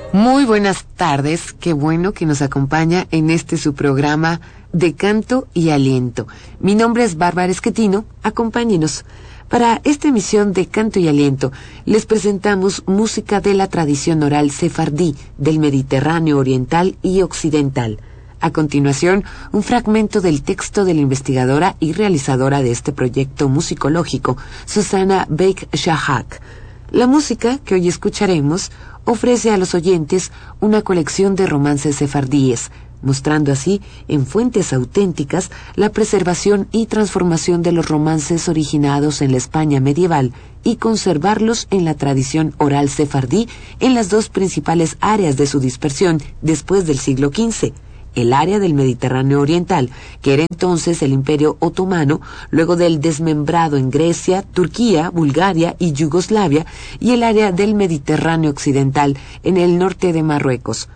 Muy buenas tardes, qué bueno que nos acompaña en su programa de Canto y Aliento. Mi nombre es Bárbara Esquetino, acompáñenos. Para esta emisión de Canto y Aliento, les presentamos música de la tradición oral sefardí del Mediterráneo oriental y occidental. A continuación, un fragmento del texto de la investigadora y realizadora de este proyecto musicológico, Susana Beik Shahak. La música que hoy escucharemos ofrece a los oyentes una colección de romances sefardíes, mostrando así, en fuentes auténticas, la preservación y transformación de los romances originados en la España medieval y conservarlos en la tradición oral sefardí en las dos principales áreas de su dispersión después del siglo XV. El área del Mediterráneo oriental, que era entonces el Imperio Otomano, luego del desmembrado en Grecia, Turquía, Bulgaria y Yugoslavia, y el área del Mediterráneo occidental, en el norte de Marruecos.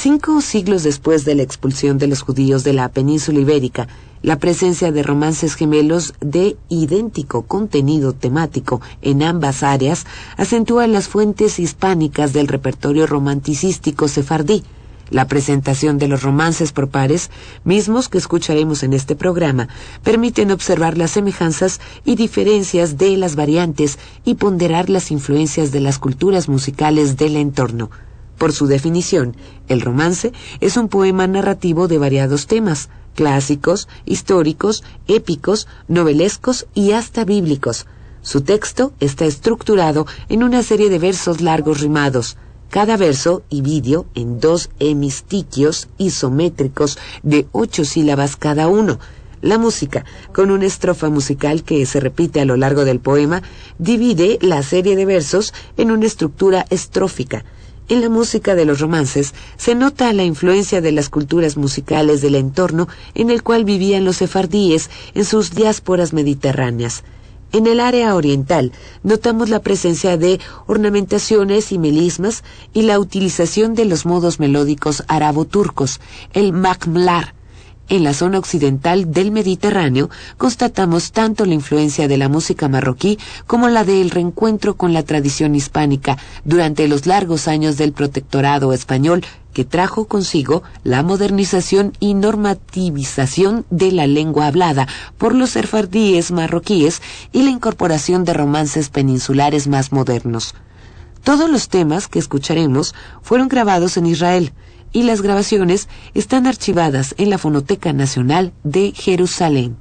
5 siglos después de la expulsión de los judíos de la península ibérica, la presencia de romances gemelos de idéntico contenido temático en ambas áreas acentúa las fuentes hispánicas del repertorio romanticístico sefardí. La presentación de los romances por pares, mismos que escucharemos en este programa, permiten observar las semejanzas y diferencias de las variantes y ponderar las influencias de las culturas musicales del entorno. Por su definición, el romance es un poema narrativo de variados temas, clásicos, históricos, épicos, novelescos y hasta bíblicos. Su texto está estructurado en una serie de versos largos rimados, cada verso y vídeo en 2 hemistiquios isométricos de 8 sílabas cada uno. La música, con una estrofa musical que se repite a lo largo del poema, divide la serie de versos en una estructura estrófica. En la música de los romances se nota la influencia de las culturas musicales del entorno en el cual vivían los sefardíes en sus diásporas mediterráneas. En el área oriental notamos la presencia de ornamentaciones y melismas y la utilización de los modos melódicos arabo-turcos, el makmlar. En la zona occidental del Mediterráneo constatamos tanto la influencia de la música marroquí como la del reencuentro con la tradición hispánica durante los largos años del protectorado español, que trajo consigo la modernización y normativización de la lengua hablada por los sefardíes marroquíes y la incorporación de romances peninsulares más modernos. Todos los temas que escucharemos fueron grabados en Israel, y las grabaciones están archivadas en la Fonoteca Nacional de Jerusalén.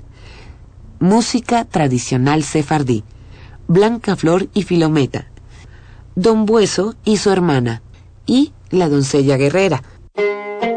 Música tradicional sefardí. Blanca Flor y Filomena. Don Bueso y su hermana. Y la doncella guerrera.